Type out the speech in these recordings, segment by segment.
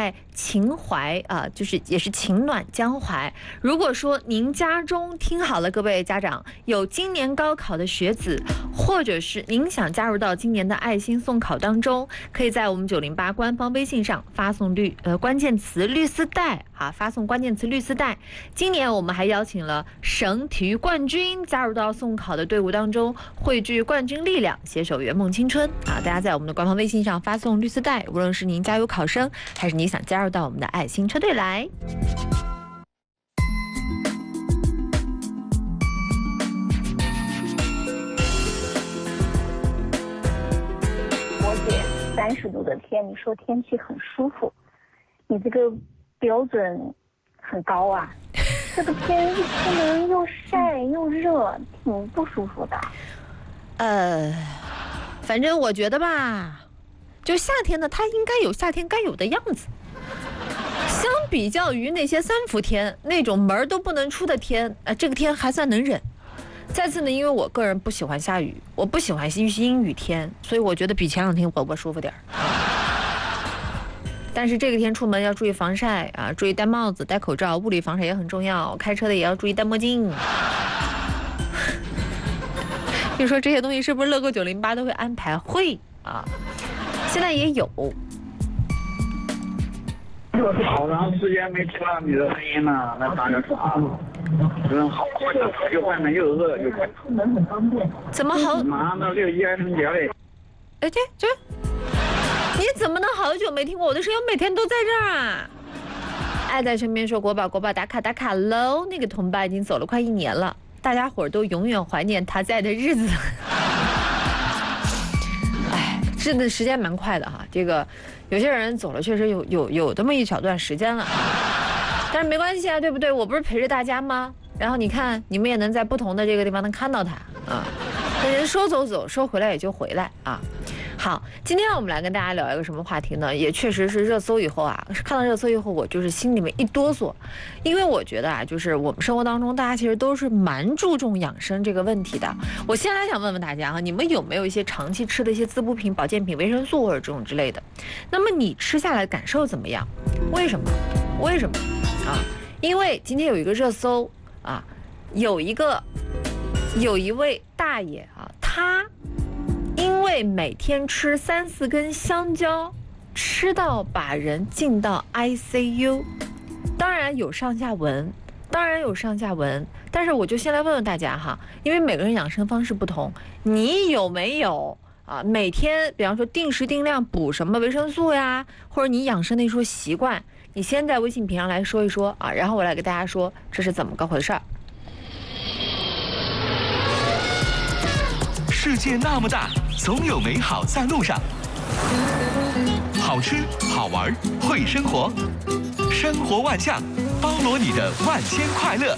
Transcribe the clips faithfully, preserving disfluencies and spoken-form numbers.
带情怀啊，就是也是情暖江淮。如果说您家中听好了，各位家长有今年高考的学子，或者是您想加入到今年的爱心送考当中，可以在我们九零八官方微信上发送绿呃关键词绿丝带啊，发送关键词绿丝带。今年我们还邀请了省体育冠军加入到送考的队伍当中，汇聚冠军力量，携手圆梦青春啊！大家在我们的官方微信上发送绿丝带，无论是您加油考生，还是你想加入到我们的爱心车队来。 我姐三十度的天，你说天气很舒服，你这个标准很高啊！这个天一出门又晒又热，挺不舒服的。 呃，反正我觉得吧，就夏天呢，它应该有夏天该有的样子。相比较于那些三伏天那种门都不能出的天，呃，这个天还算能忍。再次呢，因为我个人不喜欢下雨，我不喜欢阴雨天，所以我觉得比前两天我我舒服点儿。但是这个天出门要注意防晒啊，注意戴帽子、戴口罩，物理防晒也很重要。开车的也要注意戴墨镜。你说这些东西是不是乐购九零八都会安排？会啊，现在也有。 好长时间没听到你的声音了，来打个啥？人好快的，又外面又热又快。 出门很方便。 怎么好？ 马上到六一儿童节嘞。 哎，这这，你怎么能好久没听过我的声音？我每天都在这儿啊！爱在身边说国宝国宝打卡打卡喽！那个同伴已经走了快一年了。大家伙儿都永远怀念他在的日子。哎，真的时间蛮快的哈。这个有些人走了，确实有有有这么一小段时间了，但是没关系啊，对不对？我不是陪着大家吗？然后你看，你们也能在不同的这个地方能看到他啊。那人说走走，说回来也就回来啊。好，今天我们来跟大家聊一个什么话题呢？也确实是热搜以后啊，看到热搜以后，我就是心里面一哆嗦，因为我觉得啊，就是我们生活当中大家其实都是蛮注重养生这个问题的。我先来想问问大家哈，你们有没有一些长期吃的一些滋补品、保健品、维生素或者这种之类的？那么你吃下来感受怎么样？为什么？为什么？啊，因为今天有一个热搜啊，有一个有一位大爷啊，他。因为每天吃三四根香蕉，吃到把人进到 I C U， 当然有上下文，当然有上下文，但是我就先来问问大家哈，因为每个人养生方式不同，你有没有啊每天比方说定时定量补什么维生素呀，或者你养生的一说习惯，你先在微信屏上来说一说啊，然后我来给大家说这是怎么个回事儿。 世界那么大，总有美好在路上。好吃、好玩、会生活，生活万象，包罗你的万千快乐。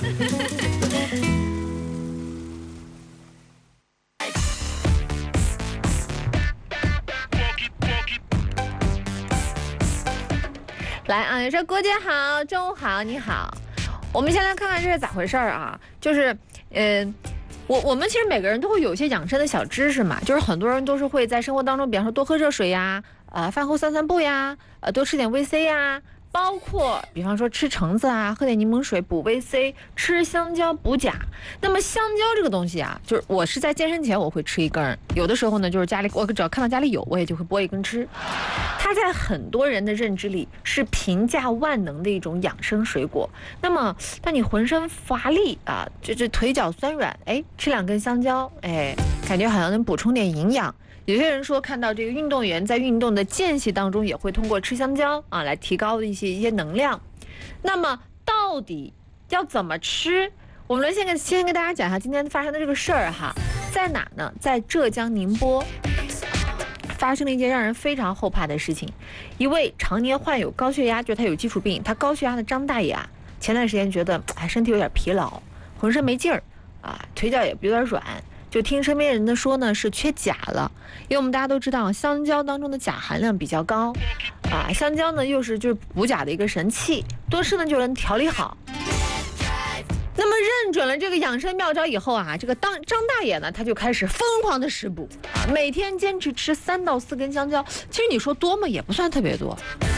来啊，你说郭姐好，中午好，你好。我们先来看看这是咋回事儿啊？就是，呃。我我们其实每个人都会有一些养生的小知识嘛，就是很多人都是会在生活当中，比方说多喝热水呀，呃，饭后散散步呀，呃，多吃点维 C 呀，包括比方说吃橙子啊，喝点柠檬水补维 C， 吃香蕉补钾。那么香蕉这个东西啊，就是我是在健身前我会吃一根，有的时候呢就是家里我只要看到家里有，我也就会剥一根吃。它在很多人的认知里是评价万能的一种养生水果。那么当你浑身乏力啊，这这腿脚酸软，哎，吃两根香蕉，哎，感觉好像能补充点营养。有些人说看到这个运动员在运动的间隙当中也会通过吃香蕉啊来提高一些一些能量。那么到底要怎么吃？我们来先跟先跟大家讲一下今天发生的这个事儿哈，在哪呢？在浙江宁波。发生了一件让人非常后怕的事情，一位常年患有高血压，就他有基础病，他高血压的张大爷啊，前段时间觉得哎身体有点疲劳，浑身没劲儿啊，腿脚也有点软，就听身边人的说呢是缺钾了，因为我们大家都知道香蕉当中的钾含量比较高啊，香蕉呢又是就是补钾的一个神器，多吃呢就能调理好。那么认准了这个养生妙招以后啊，这个当张大爷呢，他就开始疯狂的食补啊，每天坚持吃三到四根香蕉。其实你说多吗？也不算特别多。